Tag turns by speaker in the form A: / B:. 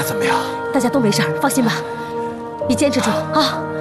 A: 怎么样？
B: 大家都没事儿，放心吧。你坚持住啊！